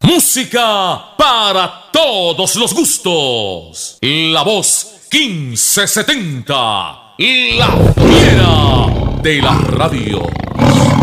Música para todos los gustos. La voz 1570. La fiera de la radio.